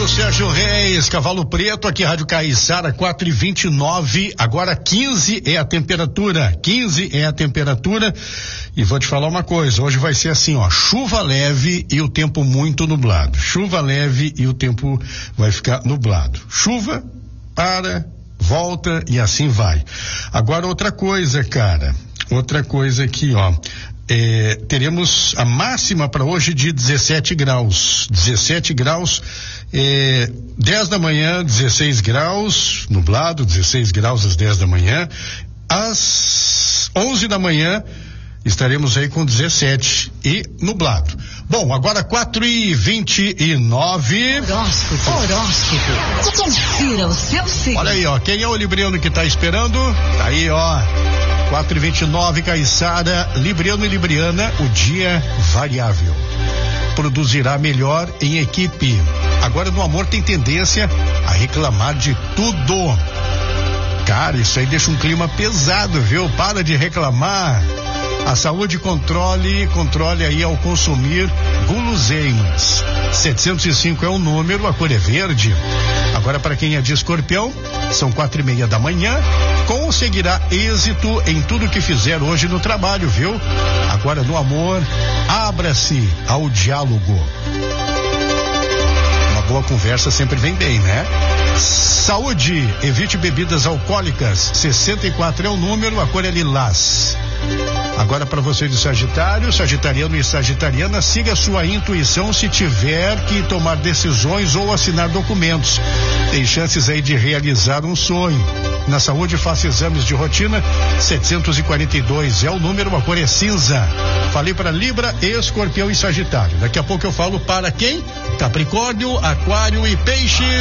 Sérgio Reis, Cavalo Preto, aqui Rádio Caiçara, 4:29, agora 15 é a temperatura, 15 é a temperatura, e vou te falar uma coisa, hoje vai ser assim, ó, chuva leve e o tempo muito nublado, chuva leve e o tempo vai ficar nublado, chuva, para, volta e assim vai. Agora outra coisa, cara, outra coisa aqui, ó. Teremos a máxima para hoje de 17 graus. 17 graus, 10 da manhã, 16 graus, nublado, 16 graus às 10 da manhã. Às 11 da manhã, estaremos aí com 17 e nublado. Bom, agora 4:29. Horóscopo. Confira o seu signo. Olha aí, ó, quem é o libriano que tá esperando? Tá aí, ó. 4:29, Caiçara, libriano e libriana, o dia variável. Produzirá melhor em equipe. Agora no amor tem tendência a reclamar de tudo. Cara, isso aí deixa um clima pesado, viu? Para de reclamar. A saúde controle aí ao consumir guloseimas. 705 é o número, a cor é verde. Agora para quem é de Escorpião, são 4:30 da manhã, conseguirá êxito em tudo que fizer hoje no trabalho, viu? Agora no amor, abra-se ao diálogo. Uma boa conversa sempre vem bem, né? Saúde, evite bebidas alcoólicas. 64 é o número, a cor é lilás. Agora para você de Sagitário, sagitariano e sagitariana, siga sua intuição se tiver que tomar decisões ou assinar documentos. Tem chances aí de realizar um sonho. Na saúde, faça exames de rotina. 742 é o número, a cor é cinza. Falei para Libra, Escorpião e Sagitário. Daqui a pouco eu falo para quem? Capricórnio, Aquário e Peixe.